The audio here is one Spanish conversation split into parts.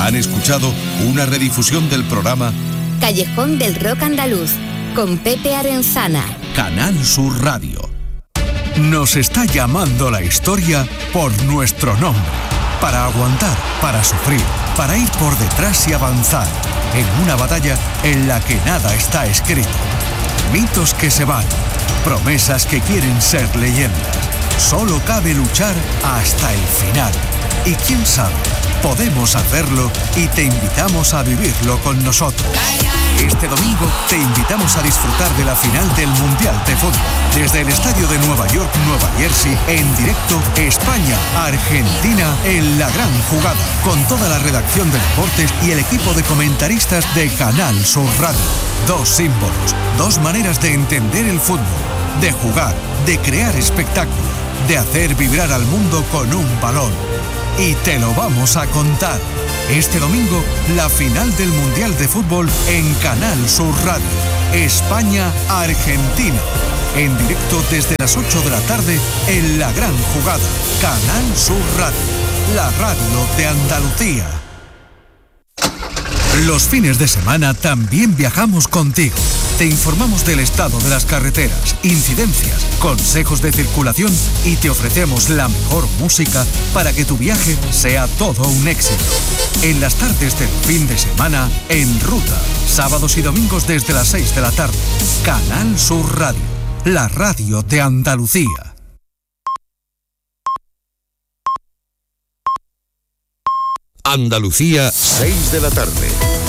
Han escuchado una redifusión del programa Callejón del Rock Andaluz, con Pepe Arenzana. Canal Sur Radio. Nos está llamando la historia por nuestro nombre. Para aguantar, para sufrir, para ir por detrás y avanzar. En una batalla en la que nada está escrito. Mitos que se van, promesas que quieren ser leyendas. Solo cabe luchar hasta el final. Y quién sabe, podemos hacerlo y te invitamos a vivirlo con nosotros. Este domingo te invitamos a disfrutar de la final del Mundial de Fútbol. Desde el estadio de Nueva York, Nueva Jersey, en directo España-Argentina en la gran jugada. Con toda la redacción de deportes y el equipo de comentaristas de Canal Sur Radio. Dos símbolos, dos maneras de entender el fútbol, de jugar, de crear espectáculos, de hacer vibrar al mundo con un balón. Y te lo vamos a contar. Este domingo, la final del Mundial de Fútbol en Canal Sur Radio. España-Argentina. En directo desde las 8 de la tarde en la gran jugada. Canal Sur Radio. La radio de Andalucía. Los fines de semana también viajamos contigo. Te informamos del estado de las carreteras, incidencias, consejos de circulación y te ofrecemos la mejor música para que tu viaje sea todo un éxito. En las tardes del fin de semana, En Ruta, sábados y domingos desde las 6 de la tarde. Canal Sur Radio, la radio de Andalucía. Andalucía, 6 de la tarde.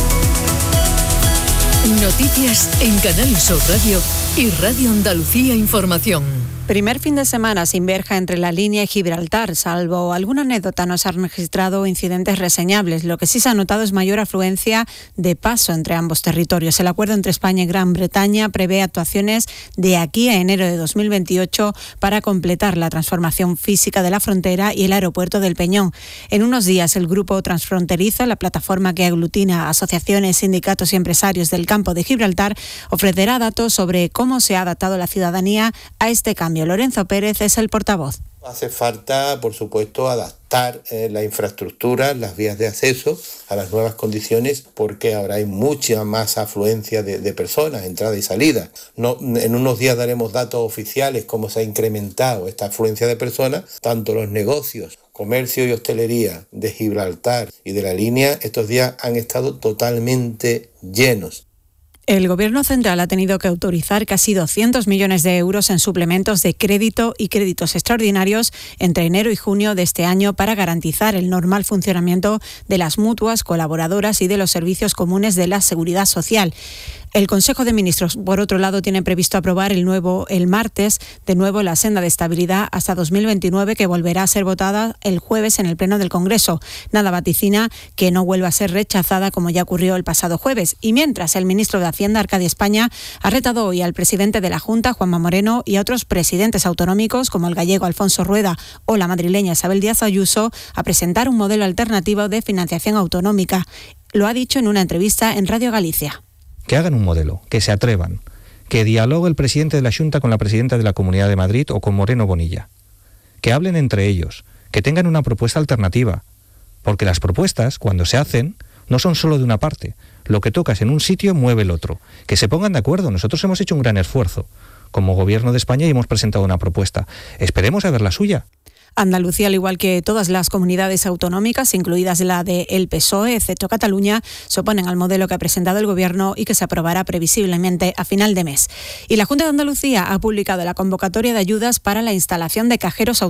Noticias en Canal Sur Radio y Radio Andalucía Información. Primer fin de semana sin verja entre la línea y Gibraltar. Salvo alguna anécdota, no se han registrado incidentes reseñables. Lo que sí se ha notado es mayor afluencia de paso entre ambos territorios. El acuerdo entre España y Gran Bretaña prevé actuaciones de aquí a enero de 2028 para completar la transformación física de la frontera y el aeropuerto del Peñón. En unos días, el grupo transfronterizo, la plataforma que aglutina asociaciones, sindicatos y empresarios del campo de Gibraltar, ofrecerá datos sobre cómo se ha adaptado la ciudadanía a este cambio. Lorenzo Pérez es el portavoz. Hace falta, por supuesto, adaptar la infraestructura, las vías de acceso a las nuevas condiciones, porque ahora hay mucha más afluencia de personas, entrada y salida. No, en unos días daremos datos oficiales cómo se ha incrementado esta afluencia de personas. Tanto los negocios, comercio y hostelería de Gibraltar y de la línea estos días han estado totalmente llenos. El Gobierno central ha tenido que autorizar casi 200 millones de euros en suplementos de crédito y créditos extraordinarios entre enero y junio de este año para garantizar el normal funcionamiento de las mutuas colaboradoras y de los servicios comunes de la Seguridad Social. El Consejo de Ministros, por otro lado, tiene previsto aprobar el martes de nuevo la senda de estabilidad hasta 2029, que volverá a ser votada el jueves en el Pleno del Congreso. Nada vaticina que no vuelva a ser rechazada como ya ocurrió el pasado jueves. Y mientras, el ministro de Hacienda, Arcadio España, ha retado hoy al presidente de la Junta, Juanma Moreno, y a otros presidentes autonómicos, como el gallego Alfonso Rueda o la madrileña Isabel Díaz Ayuso, a presentar un modelo alternativo de financiación autonómica. Lo ha dicho en una entrevista en Radio Galicia. Que hagan un modelo, que se atrevan, que dialogue el presidente de la Xunta con la presidenta de la Comunidad de Madrid o con Moreno Bonilla, que hablen entre ellos, que tengan una propuesta alternativa, porque las propuestas, cuando se hacen, no son solo de una parte. Lo que tocas en un sitio mueve el otro. Que se pongan de acuerdo. Nosotros hemos hecho un gran esfuerzo como Gobierno de España y hemos presentado una propuesta. Esperemos a ver la suya. Andalucía, al igual que todas las comunidades autonómicas, incluidas la del PSOE, excepto Cataluña, se oponen al modelo que ha presentado el Gobierno y que se aprobará previsiblemente a final de mes. Y la Junta de Andalucía ha publicado la convocatoria de ayudas para la instalación de cajeros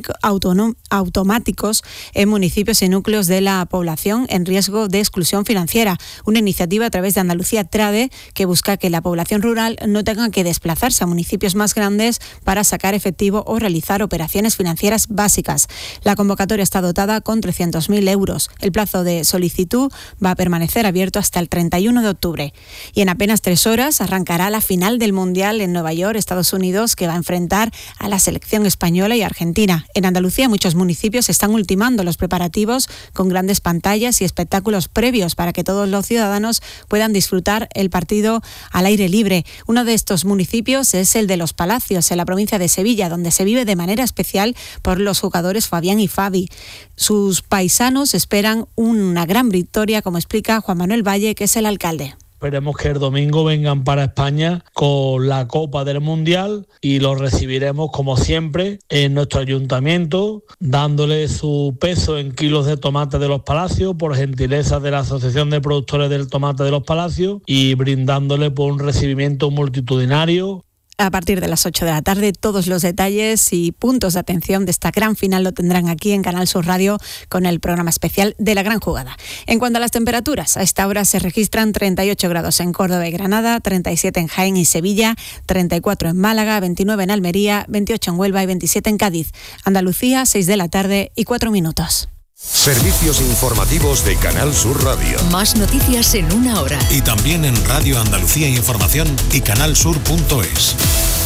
automáticos en municipios y núcleos de la población en riesgo de exclusión financiera. Una iniciativa a través de Andalucía Trade que busca que la población rural no tenga que desplazarse a municipios más grandes para sacar efectivo o realizar operaciones financieras básicas. La convocatoria está dotada con 300.000 euros. El plazo de solicitud va a permanecer abierto hasta el 31 de octubre. Y en apenas 3 horas arrancará la final del Mundial en Nueva York, Estados Unidos, que va a enfrentar a la selección española y Argentina. En Andalucía, muchos municipios están ultimando los preparativos con grandes pantallas y espectáculos previos para que todos los ciudadanos puedan disfrutar el partido al aire libre. Uno de estos municipios es el de Los Palacios, en la provincia de Sevilla, donde se vive de manera especial por los jugadores Fabián y Fabi. Sus paisanos esperan una gran victoria, como explica Juan Manuel Valle, que es el alcalde. Esperemos que el domingo vengan para España con la Copa del Mundial y los recibiremos como siempre en nuestro ayuntamiento, dándole su peso en kilos de tomate de los Palacios por gentileza de la Asociación de Productores del Tomate de los Palacios y brindándole por un recibimiento multitudinario. A partir de las 8 de la tarde, todos los detalles y puntos de atención de esta gran final lo tendrán aquí en Canal Sur Radio con el programa especial de la Gran Jugada. En cuanto a las temperaturas, a esta hora se registran 38 grados en Córdoba y Granada, 37 en Jaén y Sevilla, 34 en Málaga, 29 en Almería, 28 en Huelva y 27 en Cádiz. Andalucía, 6 de la tarde y 4 minutos. Servicios informativos de Canal Sur Radio. Más noticias en una hora. Y también en Radio Andalucía Información y canalsur.es.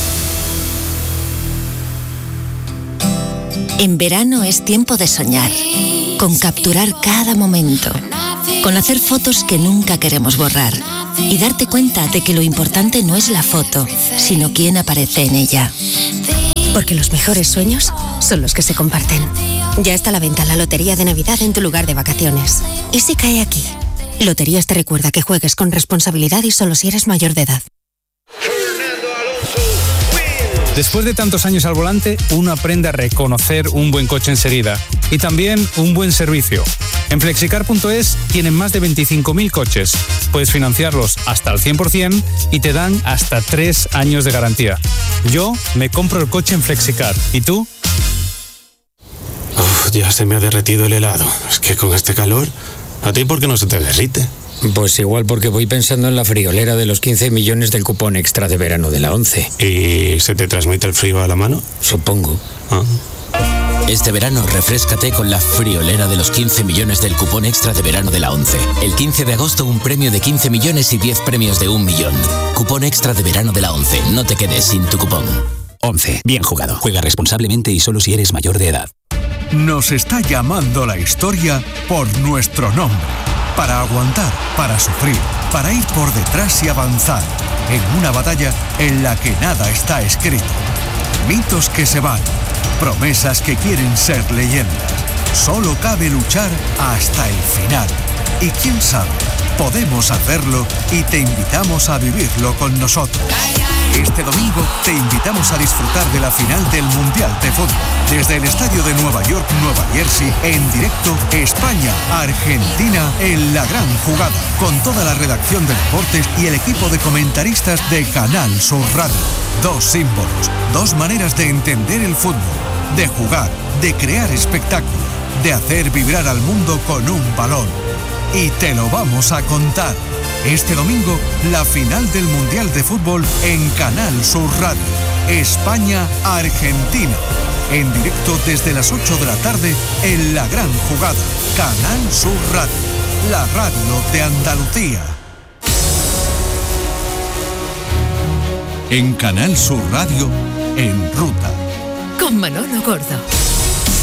En verano es tiempo de soñar, con capturar cada momento, con hacer fotos que nunca queremos borrar y darte cuenta de que lo importante no es la foto, sino quién aparece en ella. Porque los mejores sueños son los que se comparten. Ya está a la venta la Lotería de Navidad en tu lugar de vacaciones. ¿Y si cae aquí? Loterías te recuerda que juegues con responsabilidad y solo si eres mayor de edad. Después de tantos años al volante, uno aprende a reconocer un buen coche enseguida y también un buen servicio. En Flexicar.es tienen más de 25.000 coches. Puedes financiarlos hasta al 100% y te dan hasta 3 años de garantía. Yo me compro el coche en Flexicar. ¿Y tú? Ya se me ha derretido el helado. Es que con este calor, ¿a ti por qué no se te derrite? Pues igual porque voy pensando en la friolera de los 15 millones del cupón extra de verano de la 11. ¿Y se te transmite el frío a la mano? Supongo. Este verano refréscate con la friolera de los 15 millones del cupón extra de verano de la 11. El 15 de agosto un premio de 15 millones y 10 premios de 1 millón. Cupón extra de verano de la 11. No te quedes sin tu cupón. 11. Bien jugado. Juega responsablemente y solo si eres mayor de edad. Nos está llamando la historia por nuestro nombre. Para aguantar, para sufrir, para ir por detrás y avanzar. En una batalla en la que nada está escrito. Mitos que se van. Promesas que quieren ser leyendas. Solo cabe luchar hasta el final. Y quién sabe, podemos hacerlo y te invitamos a vivirlo con nosotros. Este domingo te invitamos a disfrutar de la final del Mundial de Fútbol. Desde el estadio de Nueva York, Nueva Jersey, en directo, España-Argentina en la Gran Jugada. Con toda la redacción de deportes y el equipo de comentaristas de Canal Sur Radio. 2 símbolos, 2 maneras de entender el fútbol, de jugar, de crear espectáculo, de hacer vibrar al mundo con un balón. Y te lo vamos a contar. Este domingo, la final del Mundial de Fútbol en Canal Sur Radio. España-Argentina. En directo desde las 8 de la tarde en La Gran Jugada. Canal Sur Radio. La radio de Andalucía. En Canal Sur Radio, En Ruta. Con Manolo Gordo.